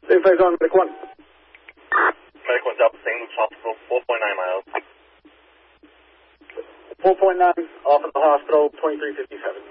Same phase on Medic 1. Medic 1's out, St. Luke's Hospital, 4.9 miles. 4.9 off at the hospital, 2357.